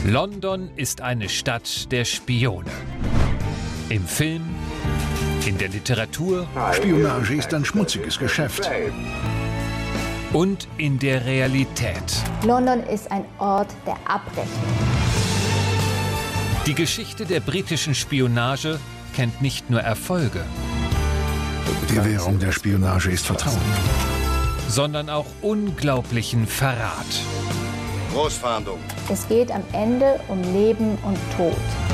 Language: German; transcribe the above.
London ist eine Stadt der Spione. Im Film, in der Literatur Spionage ist ein schmutziges Geschäft. und in der Realität. London ist ein Ort der Abrechnung. Die Geschichte der britischen Spionage kennt nicht nur Erfolge, Die Währung der Spionage ist Vertrauen. sondern auch unglaublichen Verrat. Großfahndung. Es geht am Ende um Leben und Tod.